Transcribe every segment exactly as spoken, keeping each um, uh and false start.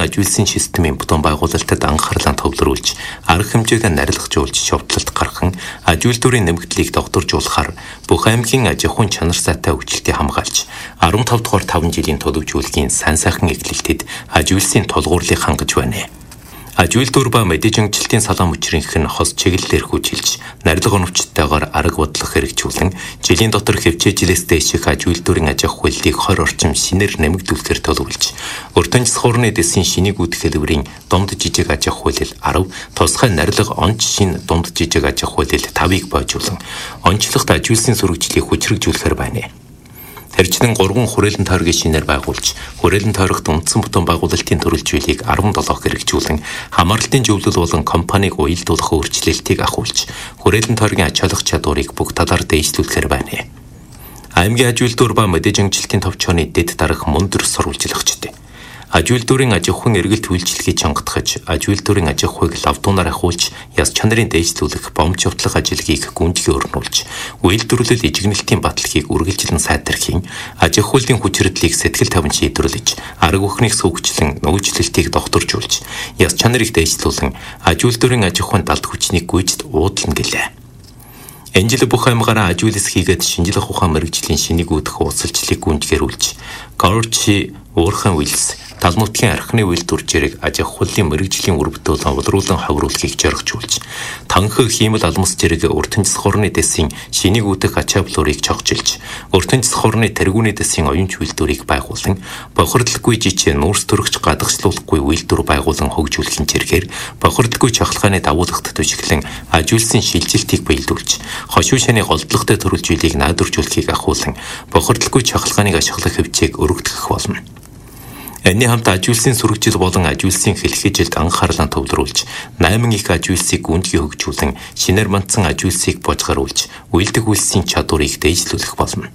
ажилуулсан системийн бүтээн байгуулалтад анхаарлаа төвлөрүүлж, арга хэмжээгээ нарилгажуулж шовдлолт гарган ажилтнуудын нэмэгдлийг докторжуулахаар бүх аймгийн аж ахуйн чанар сайтай хөгжилтийг хамгаалж, арван тав дугаар таван жилийн төлөвлөгийн сайн сайхан эглэлтэд ажилуулсан тулгуурлыг хангаж байна. Ажилтнууд ба мэдээжинчлэлтийн салаан мөчрийнх нь хос чиглэлээр хүчилж, нарилга оновчтойгоор арга бодлого хэрэгжүүлэн, жилийн дотор хөвчөөжилээс дэших ажилтнуудын аж ахуй хөлтийг хойр орчим шинээр нэмэгдүүлэхээр төлөвлөж, өртөн цэцхуурны дэсийн шинийг үүдэх хэлбэрийн дунд жижиг аж ахуй хөл арав, тусгай нарилга онц шин дунд жижиг аж ахуй хөл тавыг боожуулан, онцлогт ажилтны сургуучлалыг хүчрхэгжүүлэхээр байна. Тэрчнэн гурван хүрээлэн тойргийн шинээр байгуулж, хүрээлэн тойрогт үндсэн бүтээн байгуулалтын төрөлжүүлийг арван долоо хэрэгжүүлэн, хамаарлалтын зөвлөл болон компаниг уялдуулах өөрчлөлтийг ахуулж, хүрээлэн тойргийн ач холбох чадварыг бүх талаар дэвшлүүлэхээр байна. Аймгийн ажилтнууд ба мэдээжинчлэлтийн товчооны дэд дарах мундар сурвалжлагчид. Ажилтнуудын аж ахуйн эргэлт үйлчлэгийг чангатгаж, ажилтнуудын аж ахуйг лавдуунаар ахиулж, яс чанарын дэвшлүүлэх, бомж явдлах ажилгийг гүнжгий өрнүүлж, үйлдвэрлэл ижигнэлтийн баталгааг үргэлжлэн сайдархийн, аж ахуйлын хүчирдлийг сэтгэл тавин шийдвэрлэж, арга бүхнийх сөвгчлэн нөөцлөлтийг докторжуулж, яс чанарыг дэвшлүүлэн, ажилтнуудын аж ахуйн далд хүчнийг гүйцэд уудлан гэлээ. Энэ жил бүх аймгаараа ажилс хийгээд шинжлэх ухаан мэрэгжлийн шинийг үүдэх уулзалтыг гүнжгээрүүлж, Горчи, Уурхан Уилс, Талмутгийн архины үйлдвэрчэрэг аж ахуйлын мэрэгжлийн үр бүтээлд олруулан хавруулахыг зоригжуулж, танхаг хиймэл алмас зэрэг өртөн цэцхуурны дэсийн шинийг үүдэх ачаавлуурыг чогжилж, өртөн цэцхуурны тэргүүний дэсийн оюунч үйлдвэрийг байгуулан, бохирдлгүй жижиг нүүрс төрөгч гадагшлуулахгүй үйлдвэр байгуулан хөгжүүлэхин зэргээр бохирдлгүй чахалгааны дагуулгад төшөглөн ажилсан шилжилтийг биелүүлж, хошуу шаны голдлогтой төрөлжүүлийг найдваржуулахыг ахуулан, бохирдлгүй чахалгааныг ашиглах хэмжээг өргөдгөх болно. Энэний хамт ажилсын сүрэгжил болон ажилсын хэлхээжилд анхаарлаа төвлөрүүлж, найман их ажилсыг гүнжгий хөгжүүлэн, шинээр мандсан ажилсыг божгаруулж, үйлдэх үйлсийн чадварыг дэвшлүүлэх болно.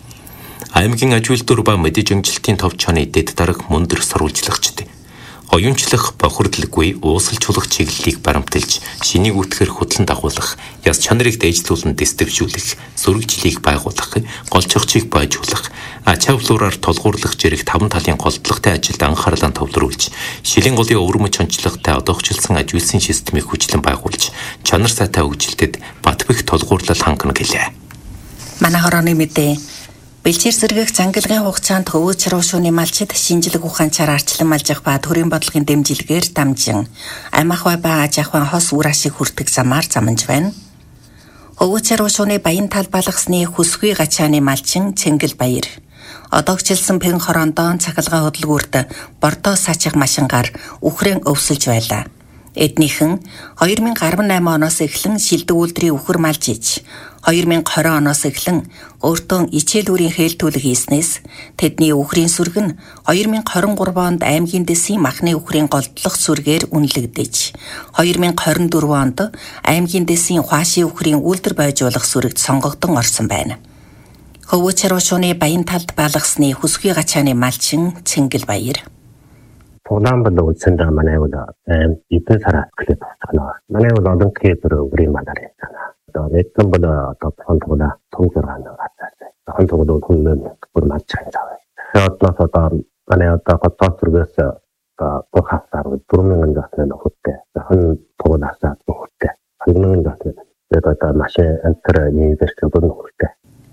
Аймгийн ажилтнууд ба мэдээжинчлэлтийн товчооны дэд дарах мундар сурвалжлагчид. Оюунчлах, бохирдлгүй, уусгалжуулах чиглэлийг баримталж, шинийг үүтгэхэр хөтлөн дагуулах, яс чанарыг дэвшлүүлэн дэвшүүлэх, сүрэгжлийг байгуулах, голчогчийг бойжуулах, ачаавлуураар тулгуурлах зэрэг таван талын голдлогтой ажилд анхаарлаа төвлөрүүлж, шилийн голын өвөрмөж онцлогтой одоогчлсон ажилсын системийг хүчлэн байгуулж, чанар сайтай хөгжилтэд батбэх тулгуурлал хангана гэлээ. Манай хорооны мэдээ бэлчээр сэргэх зангилгын хугацаанд хөвөөч рушууны малчид шинжлэх ухаанчаар арчлан малжих ба төрийн бодлогын дэмжлэгээр дамжин ам ахуй ба аж ахуйн хос үр ашиг хүртэх замаар замж байна. Хөвөөч рушууны баян талбайлгасны хүсгүй гачааны малчин Цэнгэл Баяр одоогчлсон пэн хороондоо цахилгаан хөдөлгүүрт бордоо саачих машингаар үхрэн өвсөлж байлаа. Эднийхэн хоёр мянга арван найман оноос эхлэн шилдэг үйлдвэрийн үхэр малж иж, хоёр мянга хорин оноос эхлэн өөртөө ичээлүүрийн хээлтүүлэг хийснээс тэдний үхрийн сүрэг нь хоёр мянга хорин гурав онд аймгийн дэсийн махны үхрийн голдлох сүргээр үнэлэгдэж, хоёр мянга хорин дөрөв онд аймгийн дэсийн хуашийн үхрийн үйлдвэр бойжуулах сүрэгт сонгогдсон орсон байна. Хөвөөч рушууны баян талд балгасны хүсгүй гачааны малчин Цэнгэл Баяр. Улаанбал үлсэнд манай бол эдэн сараа клип байна. Манай бол олон клипээр өгрийн манаар байна. Одоо нэгэн бол одоо фонтгода томгор гана гацаа. Фонтгода хүннэн бүр мачаа тавай. Одноос одоо манай одоо готоо зүргээс одоо хасаар дөрвөн мянган гасны нөхөдтэй. Хэн тогоодасаа нөхөдтэй. Ханган гасны. Тэгээд одоо машин антер нийлэрч бүр нөхөдтэй.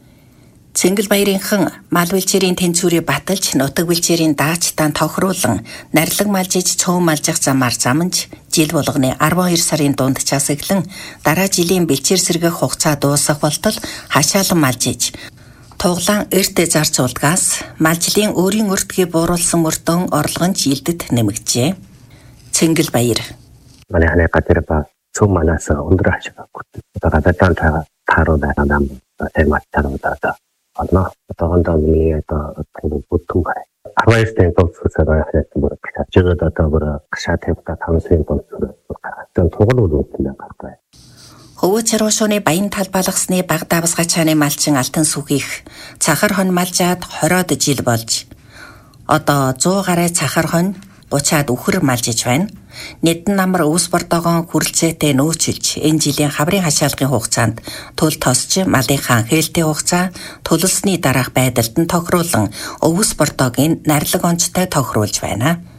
Цэнгэл Баярынхан мал бэлчээрийн тэнцвэрийг баталж, нутаг бэлчээрийн даачтаан тохируулан, нарилга малжиж цөөн малжих замаар замж, жил болгоны арван хоёр сарын дунд чаас эхлэн дараа жилийн бэлчээр сэргэх хугацаа дуусах болтол хашаалан малжиж, туглаан эрт зарцуулдгаас малжлын өөрийн өртгий бууруулсан мөрдөн орлогон жилдэд нэмэгджээ. Цэнгэл Баяр. Манай ханы газар ба цөөн манаас өндөр ашиг авах. Одоо гадаадан таарууд байгаа юм. Тэмэт таарууд одно одоогондоо миний одоо бүтэн бай. арван эстэй томцсоор яхад бүр чигэд одоо бүр гашаа тавьта тамсын томцсоор гаргасан тугал үлдсэн гаргав. Хөвөөч рушууны баян талбайлгасны баг давс гачааны малчин алтан сүгих цахар хон малжаад хороод жил болж одоо зуун гаруй цахар хон гуцаад үхэр малжиж байна. Нэдэн намар өвс бордоогоо хүрэлцээтэй нөөцөлж энэ жилийн хаврын хашаалгын хугацаанд тул тосч малынхаа хээлтэй хугацаа тулсны дараах байдалд нь тохируулан өвс бордоогийн нарилга онцтой тохируулж байна.